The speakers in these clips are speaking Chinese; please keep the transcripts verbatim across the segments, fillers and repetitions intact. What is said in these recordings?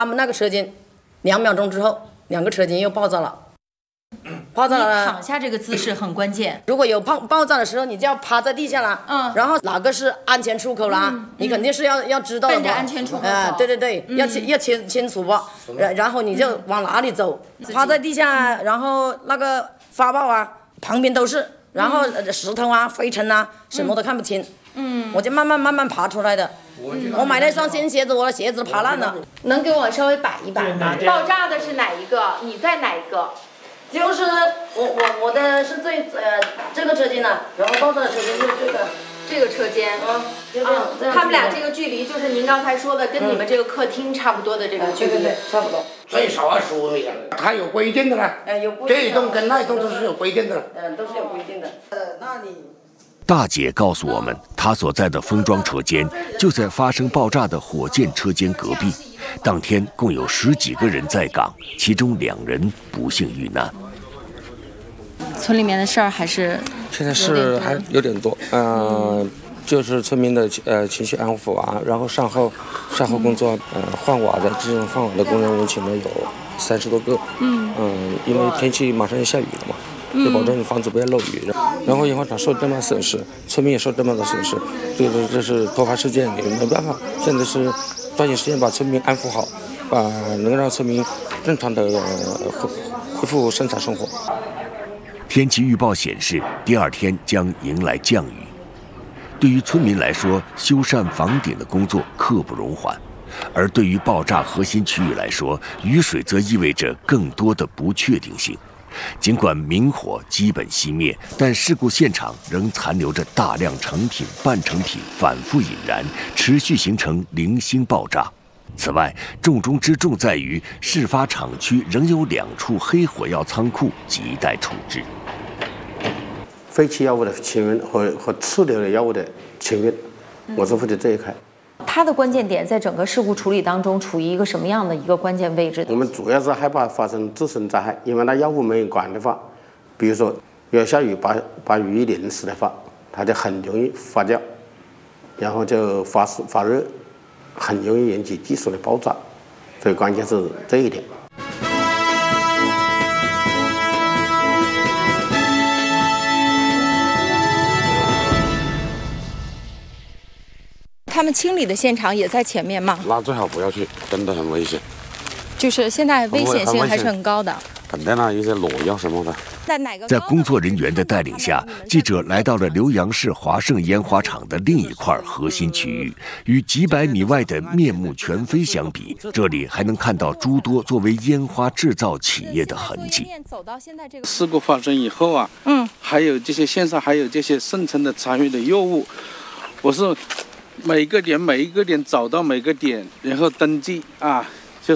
他们那个车间，两秒钟之后，两个车间又爆炸了。爆炸了， 躺下这个姿势很关键。 如果有爆爆炸的时候，你就要趴在地下了。嗯，然后哪个是安全出口啦？嗯、你肯定是要要知道的。 奔着安全出口。 啊、呃，对对对，嗯、要要清清楚吧。然然后你就往哪里走？嗯、趴在地下，然后那个发报啊，旁边都是，然后石头啊、灰尘啊，什么都看不清。嗯，我就慢慢慢慢爬出来的。嗯、我买了一双新鞋子，我的鞋子爬烂了。 能给我稍微摆一摆吗？爆炸的是哪一个？你在哪一个？ 就是我我我的是最呃这个车间呢，然后爆炸的车间就是这个这个车间啊，就这样、啊、他们俩这个距离就是您刚才说的，跟你们这个客厅差不多的这个距离， 嗯、对对对，差不多。 最少二十五米，它有规定的了。 呃，有规定。 这一栋跟那一栋都是有规定的了。 嗯、呃，都是有规定的。呃，那你。 大姐告诉我们，她所在的封装车间就在发生爆炸的火箭车间隔壁。当天共有十几个人在岗，其中两人不幸遇难。 村里面的事儿还是现在是还有点多，呃，就是村民的呃情绪安抚啊，然后善后善后工作，呃，换瓦的这种换瓦的工人，我们请了有三十多个，嗯嗯、呃，因为天气马上要下雨了嘛，就保证房子不要漏雨，然后烟花厂受这么大损失，村民也受这么大损失，这个这是突发事件，也没办法，现在是抓紧时间把村民安抚好，把能让村民正常的、呃、恢恢复生产生活。 天气预报显示，第二天将迎来降雨。对于村民来说，修缮房顶的工作刻不容缓；而对于爆炸核心区域来说，雨水则意味着更多的不确定性。尽管明火基本熄灭，但事故现场仍残留着大量成品、半成品反复引燃，持续形成零星爆炸。此外，重中之重在于事发厂区仍有两处黑火药仓库亟待处置。 废弃药物的清运和和次流的药物的清运，我是负责这一块。 它的关键点在整个事故处理当中处于一个什么样的一个关键位置？ 我们主要是害怕发生自身灾害，因为那药物没有管的话，比如说要下雨把把雨淋湿的话，它就很容易发酵，然后就发湿发热，很容易引起技术的爆炸，所以关键是这一点。 他们清理的现场也在前面吗？ 那最好不要去，真的很危险。 就是现在危险性还是很高的。 肯定啊，一些裸药什么的。 在哪个？ 在工作人员的带领下，记者来到了浏阳市华盛烟花厂的另一块核心区域。与几百米外的面目全非相比，这里还能看到诸多作为烟花制造企业的痕迹。 事故发生以后啊，嗯，还有这些线上还有这些生存的残余的药物，我是。每个点每一个点找到每个点，然后登记啊，就是，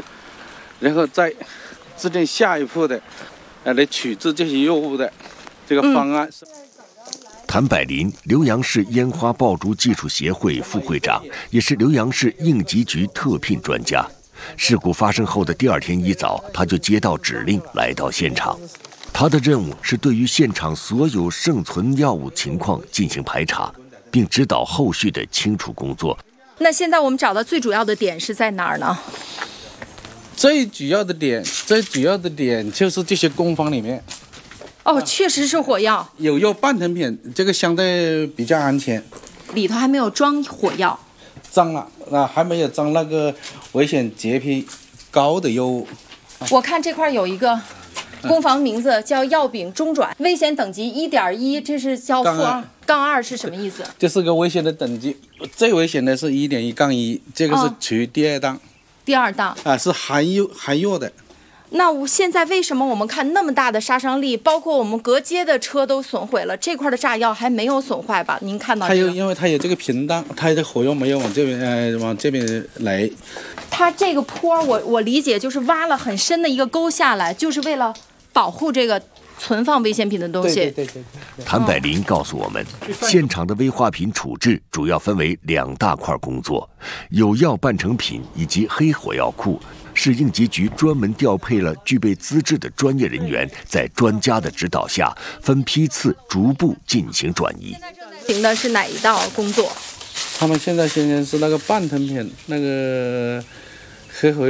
然后再制定下一步的，呃，来取制这些药物的这个方案。嗯、 谭百林，浏阳市烟花爆竹技术协会副会长，也是浏阳市应急局特聘专家。事故发生后的第二天一早，他就接到指令来到现场。他的任务是对于现场所有剩存药物情况进行排查，并指导后续的清除工作。 那现在我们找到最主要的点是在哪儿呢？ 最主要的点，最主要的点就是这些工坊里面。 哦，确实是火药， 有药半成品，这个相对比较安全。 里头还没有装火药， 装了，那还没有装那个危险洁癖高的药物。 我看这块有一个。工坊名字叫药丙中转，危险等级一点一，这是叫负二杠二是什么意思？ 这是个危险的等级，最危险的是一点一杠一，这个是处于第二档。哦、 第二档啊，是含药含药的。 那我现在为什么我们看那么大的杀伤力，包括我们隔街的车都损毁了，这块的炸药还没有损坏吧？您看到、这个？ 它有，因为它有这个频档，它的火药没有往这边呃往这边来。 它这个坡，我我理解就是挖了很深的一个沟下来，就是为了保护这个存放危险品的东西。 对对对对。 谭百林告诉我们，现场的危化品处置主要分为两大块工作：有药半成品以及黑火药库。市应急局专门调配了具备资质的专业人员，在专家的指导下，分批次逐步进行转移。 行的是哪一道工作？ 他们现在现在是那个半成品，那个黑火